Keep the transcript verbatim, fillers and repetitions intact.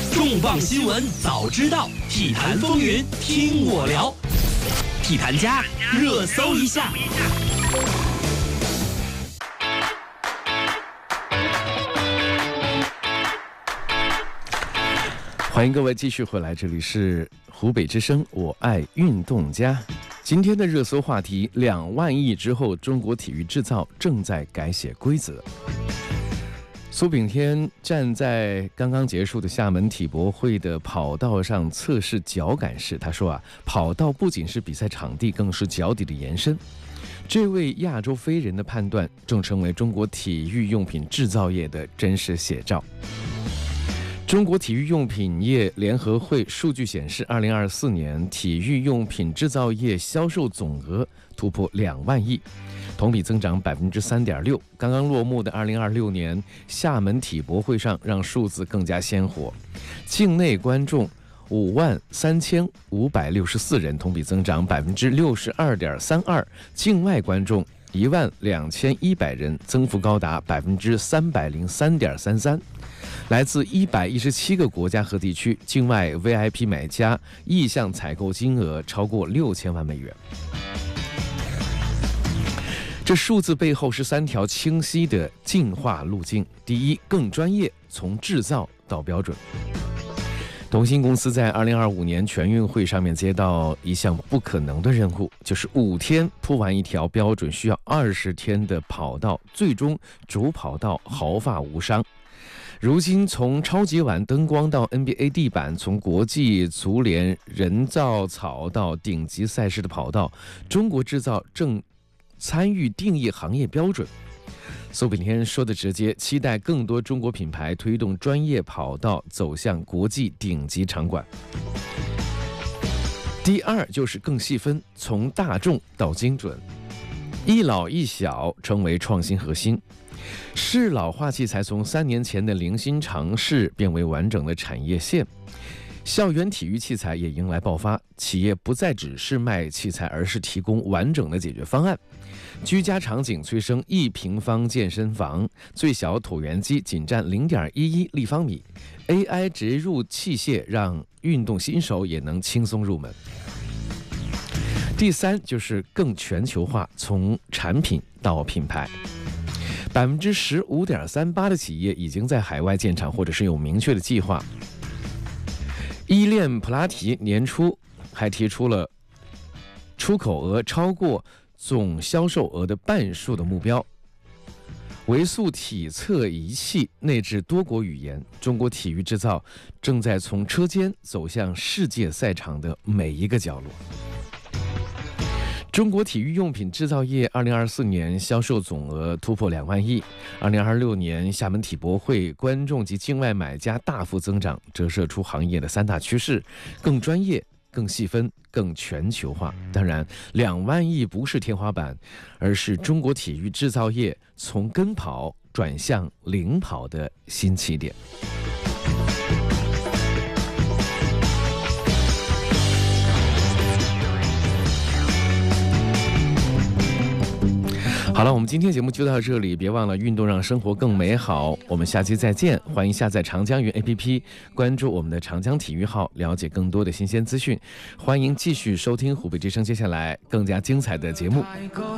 重磅新闻早知道，体坛风云听我聊。体坛家热搜一下。 欢迎各位继续回来，这里是湖北之声，我爱运动家。今天的热搜话题：两万亿之后，中国体育制造正在改写规则。苏炳添站在刚刚结束的厦门体博会的跑道上测试脚感时，他说啊，跑道不仅是比赛场地，更是脚底的延伸。这位亚洲飞人的判断，正成为中国体育用品制造业的真实写照。中国体育用品业联合会数据显示，二零二四年体育用品制造业销售总额突破两万亿，同比增长百分之三点六。刚刚落幕的二零二六年厦门体博会上，让数字更加鲜活。境内观众五万三千五百六十四人，同比增长百分之六十二点三二；境外观众一万两千一百人，增幅高达百分之三百零三点三三。来自一百一十七个国家和地区，境外 V I P 买家意向采购金额超过六千万美元。这数字背后是三条清晰的进化路径：第一，更专业，从制造到标准。东兴公司在二零二五年全运会上面接到一项不可能的任务，就是五天铺完一条标准需要二十天的跑道，最终主跑道毫发无伤。如今，从超级碗灯光到 N B A 地板，从国际足联人造草到顶级赛事的跑道，中国制造正参与定义行业标准。苏炳添说的直接，期待更多中国品牌推动专业跑道走向国际顶级场馆。第二就是更细分，从大众到精准，一老一小成为创新核心。适老化器材从三年前的零星尝试变为完整的产业线，校园体育器材也迎来爆发，企业不再只是卖器材，而是提供完整的解决方案。居家场景催生一平方健身房，最小椭圆机仅占 零点一一立方米， A I 植入器械让运动新手也能轻松入门。第三就是更全球化，从产品到品牌。百分之十五点三八的企业已经在海外建厂，或者是有明确的计划。依恋普拉提年初还提出了出口额超过总销售额的半数的目标。维塑体测仪器内置多国语言，中国体育制造正在从车间走向世界赛场的每一个角落。中国体育用品制造业二零二四年销售总额突破两万亿。二零二六年厦门体博会观众及境外买家大幅增长，折射出行业的三大趋势：更专业、更细分、更全球化。当然，两万亿不是天花板，而是中国体育制造业从跟跑转向领跑的新起点。好了，我们今天节目就到这里，别忘了运动让生活更美好，我们下期再见。欢迎下载长江云 A P P， 关注我们的长江体育号，了解更多的新鲜资讯。欢迎继续收听湖北之声接下来更加精彩的节目。